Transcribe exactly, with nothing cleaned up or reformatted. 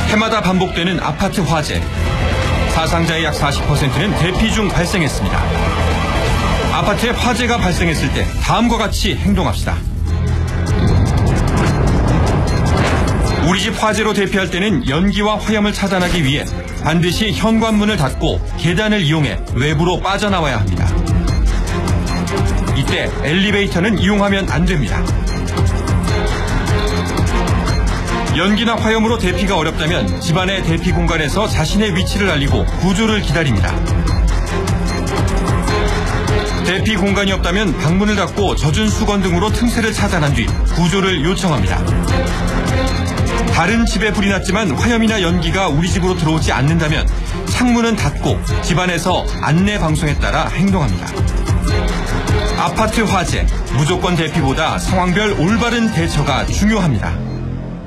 해마다 반복되는 아파트 화재. 사상자의 약 사십 퍼센트는 대피 중 발생했습니다. 아파트에 화재가 발생했을 때 다음과 같이 행동합시다. 우리 집 화재로 대피할 때는 연기와 화염을 차단하기 위해 반드시 현관문을 닫고 계단을 이용해 외부로 빠져나와야 합니다. 이때 엘리베이터는 이용하면 안 됩니다. 연기나 화염으로 대피가 어렵다면 집안의 대피 공간에서 자신의 위치를 알리고 구조를 기다립니다. 대피 공간이 없다면 방문을 닫고 젖은 수건 등으로 틈새를 차단한 뒤 구조를 요청합니다. 다른 집에 불이 났지만 화염이나 연기가 우리 집으로 들어오지 않는다면 창문은 닫고 집안에서 안내 방송에 따라 행동합니다. 아파트 화재, 무조건 대피보다 상황별 올바른 대처가 중요합니다.